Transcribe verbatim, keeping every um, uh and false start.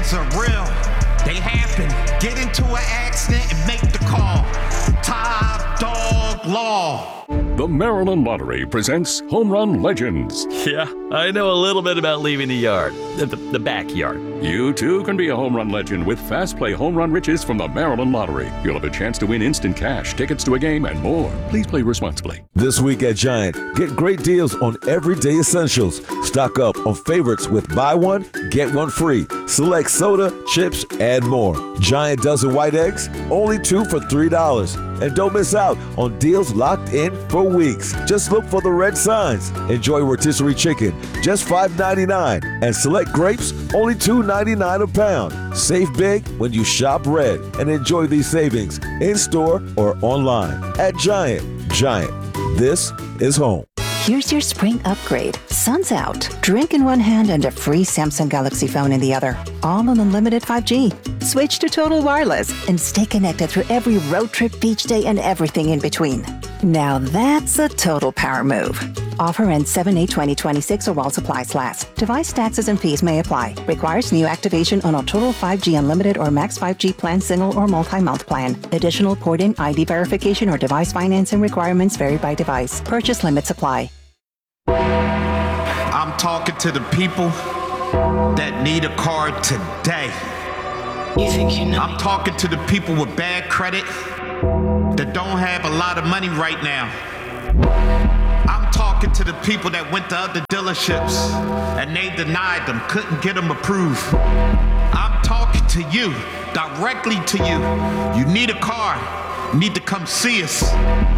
accidents are real. They happen. Get into an accident and make the call. Top Dog Law. The Maryland Lottery presents Home Run Legends. Yeah, I know a little bit about leaving the yard, the, the, the backyard. You too can be a home run legend with Fast Play Home Run Riches from the Maryland Lottery. You'll have a chance to win instant cash, tickets to a game, and more. Please play responsibly. This week at Giant, get great deals on everyday essentials. Stock up on favorites with buy one, get one free. Select soda, chips, and more. Giant dozen white eggs, only two for three dollars. And don't miss out on deals locked in for weeks. Just look for the red signs. Enjoy rotisserie chicken, just five ninety-nine. And select grapes, only two ninety-nine a pound. Save big when you shop red and enjoy these savings in-store or online. At Giant, Giant, this is home. Here's your spring upgrade. Sun's out. Drink in one hand and a free Samsung Galaxy phone in the other. All on unlimited five G. Switch to Total Wireless and stay connected through every road trip, beach day, and everything in between. Now that's a total power move. Offer ends seven eight twenty twenty-six or while supplies last. Device taxes and fees may apply. Requires new activation on a Total five G Unlimited or Max five G plan, single or multi-month plan. Additional port-in, I D verification, or device financing requirements vary by device. Purchase limits apply. I'm talking to the people that need a car today. You think you know I'm me? talking to the people with bad credit that don't have a lot of money right now. I'm talking to the people that went to other dealerships and they denied them, couldn't get them approved. I'm talking to you, directly to you. You need a car, you need to come see us.